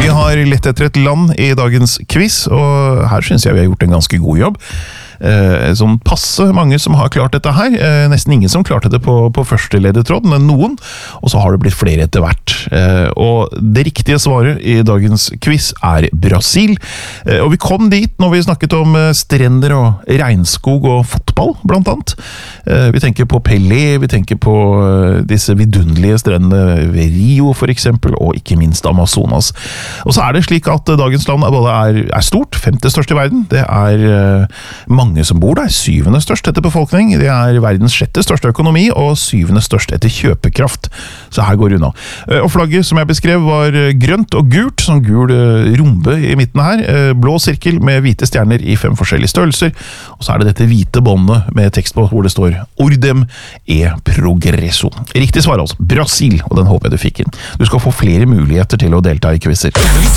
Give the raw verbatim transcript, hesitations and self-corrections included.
Vi har lett etter et land i dagens quiz, og her synes jeg vi har gjort en ganske god jobb. Eh, sånn passe mange som har klart dette her. Eh, nesten ingen som klarte det på, på første ledetråd, men noen. Og så har det blitt flere etter hvert. Eh, og det riktige svaret i dagens quiz er Brasil. Eh, og vi kom dit når vi snakket om strender og regnskog og fotball, blant annet. Eh, vi tenker på Pelé, vi tenker på disse vidunderlige strendene ved Rio for eksempel, og ikke minst Amazonas. Og så er det slik at dagens land både er, er stort, femte største i verden. Det er eh, mange som bor der, syvende størst etter befolkning. Det er verdens sjette største økonomi, og syvende størst etter kjøpekraft. Så her går det unna. Og flagget som jeg beskrev var grønt og gult, sånn gul rombe i midten her. Blå sirkel med hvite stjerner i fem forskjellige størrelser. Og så er det dette hvite båndet med tekst på hvor det står Ordem e Progresso. Riktig svar altså, Brasil, og den håper jeg du fikk inn. Du skal få flere muligheter til å delta i quizzer.